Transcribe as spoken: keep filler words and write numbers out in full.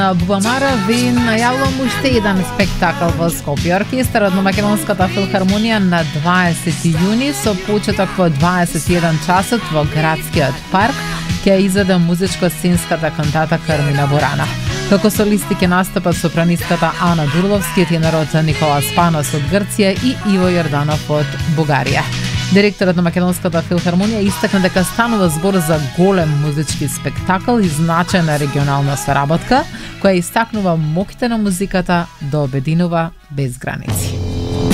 Бубамара ви најавувам уште еден спектакл во Скопје. Оркестарот на Македонската филхармонија на дваесети јуни со почеток во дваесет и еден часот во градскиот парк ќе изведе музичко-сценската кантата Кармина Борана. Како солисти ќе настапат сопранистката Ана Дурловски, тенорот Никола Спанос од Грција и Иво Јорданов од Бугарија. Директорот на Македонската филхармонија истакна дека станува збор за голем музички спектакл и значајна регионална соработка, која истакнува моќта на музиката да обединува без граници.